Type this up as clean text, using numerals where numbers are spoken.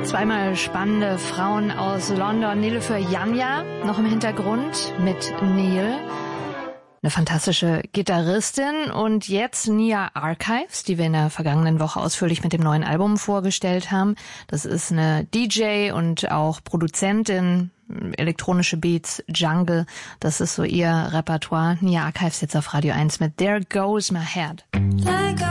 Zweimal spannende Frauen aus London. Nilüfer Yanya noch im Hintergrund mit Neil. Eine fantastische Gitarristin. Und jetzt Nia Archives, die wir in der vergangenen Woche ausführlich mit dem neuen Album vorgestellt haben. Das ist eine DJ und auch Produzentin, elektronische Beats, Jungle. Das ist so ihr Repertoire. Nia Archives jetzt auf Radio 1 mit There Goes My Head. Let go